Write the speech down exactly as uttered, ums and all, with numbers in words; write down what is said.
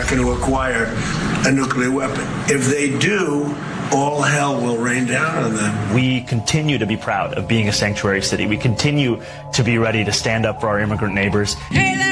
not going to acquire a nuclear weapon. If they do, all hell will rain down on them. We continue to be proud of being a sanctuary city. We continue to be ready to stand up for our immigrant neighbors. Hey,